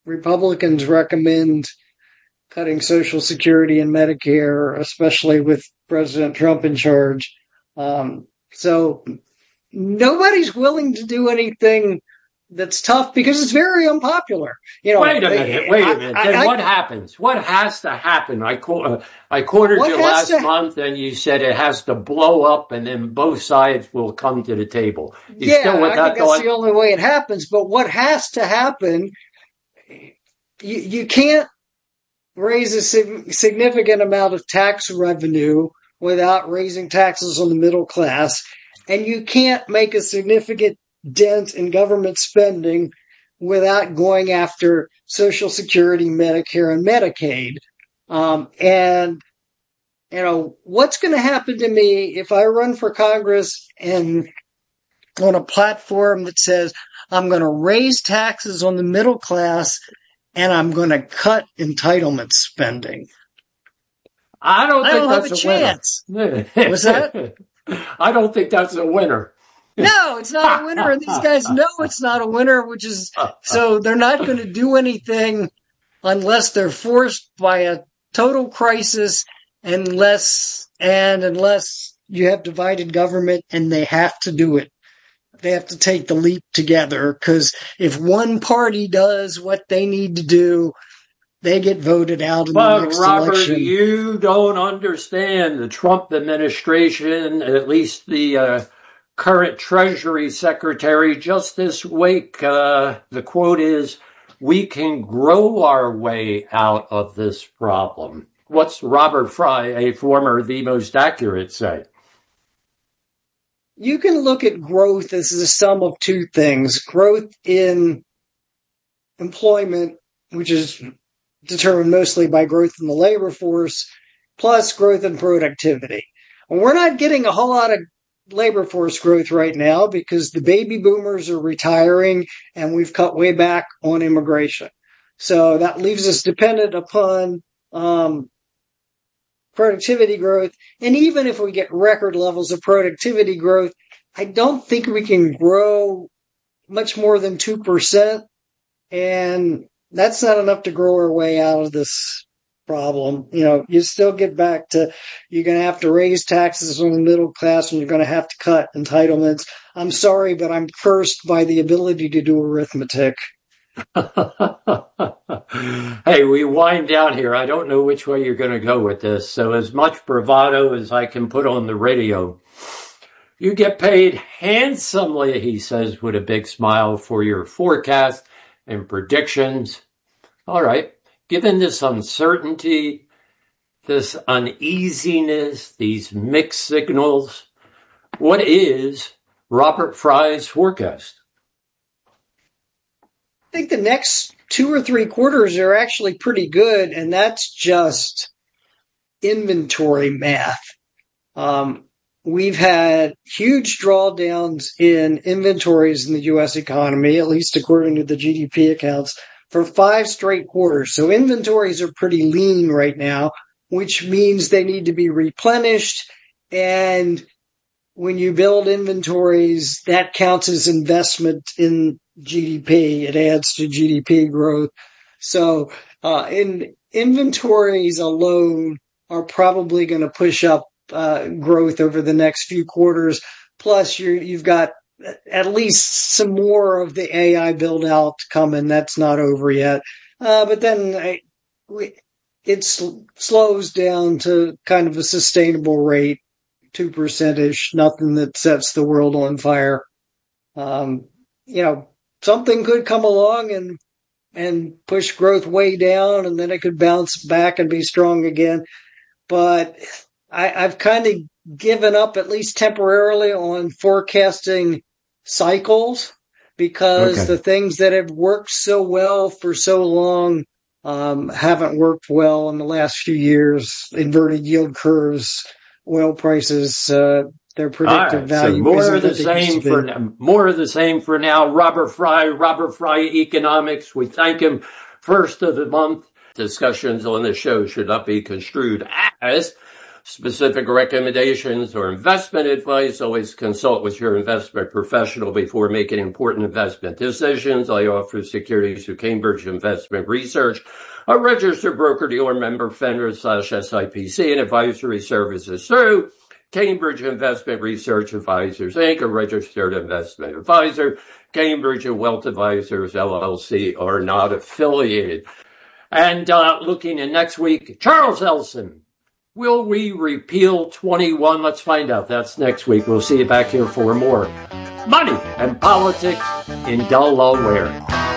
Republicans recommend cutting Social Security and Medicare, especially with President Trump in charge. So nobody's willing to do anything that's tough because it's very unpopular. Wait a minute. Then what happens? What has to happen? I cornered you last month, and you said it has to blow up, and then both sides will come to the table. I think that's the only way it happens. But what has to happen? You can't raise a significant amount of tax revenue without raising taxes on the middle class, and you can't make a significant dent in government spending without going after Social Security, Medicare, and Medicaid. What's going to happen to me if I run for Congress and on a platform that says I'm going to raise taxes on the middle class and I'm going to cut entitlement spending? I don't think that's have a chance. What's that? I don't think that's a winner. No, it's not a winner, and these guys know it's not a winner, so they're not going to do anything unless they're forced by a total crisis, unless you have divided government, and they have to do it. They have to take the leap together, because if one party does what they need to do, they get voted out in the next election. Robert, you don't understand. The Trump administration, at least the current Treasury Secretary, just this week, the quote is, "We can grow our way out of this problem." What's Robert Fry, a former The Most Accurate, say? You can look at growth as the sum of two things. Growth in employment, which is determined mostly by growth in the labor force, plus growth in productivity. And we're not getting a whole lot of labor force growth right now because the baby boomers are retiring and we've cut way back on immigration. So that leaves us dependent upon productivity growth. And even if we get record levels of productivity growth, I don't think we can grow much more than 2%. And that's not enough to grow our way out of this problem. You still get back to, you're going to have to raise taxes on the middle class and you're going to have to cut entitlements. I'm sorry, but I'm cursed by the ability to do arithmetic. Hey, we wind down here. I don't know which way you're going to go with this. So as much bravado as I can put on the radio. You get paid handsomely, he says with a big smile, for your forecast and predictions. All right. Given this uncertainty, this uneasiness, these mixed signals, what is Robert Fry's forecast? I think the next 2 or 3 quarters are actually pretty good, and that's just inventory math. We've had huge drawdowns in inventories in the U.S. economy, at least according to the GDP accounts, for 5 straight quarters. So inventories are pretty lean right now, which means they need to be replenished. And when you build inventories, that counts as investment in GDP. It adds to GDP growth. So in inventories alone are probably going to push up growth over the next few quarters. Plus, you've got at least some more of the AI build out coming. That's not over yet. But then it slows down to kind of a sustainable rate, 2%-ish, nothing that sets the world on fire. Something could come along and push growth way down, and then it could bounce back and be strong again. But I've kind of given up, at least temporarily, on forecasting cycles, because the things that have worked so well for so long haven't worked well in the last few years. Inverted yield curves, oil prices, their predictive value. So more of the same for now. Robert Fry Economics. We thank him. First of the month. Discussions on the show should not be construed as specific recommendations or investment advice. Always consult with your investment professional before making important investment decisions. I offer securities through Cambridge Investment Research, a registered broker-dealer member, FINRA/SIPC, and advisory services through Cambridge Investment Research Advisors, Inc., a registered investment advisor. Cambridge and Wealth Advisors, LLC, are not affiliated. And looking at next week, Charles Ellison. Will we repeal 21? Let's find out. That's next week. We'll see you back here for more Money and Politics in Delaware.